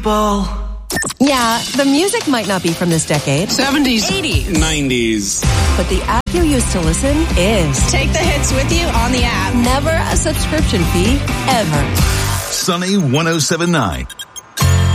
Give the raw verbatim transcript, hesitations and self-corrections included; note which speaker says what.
Speaker 1: people.
Speaker 2: Yeah, the music might not be from this decade.
Speaker 1: seventies.
Speaker 3: eighties.
Speaker 1: nineties.
Speaker 2: But the app you use to listen is.
Speaker 3: Take the hits with you on the app.
Speaker 2: Never a subscription fee, ever.
Speaker 4: Sunny one oh seven point nine.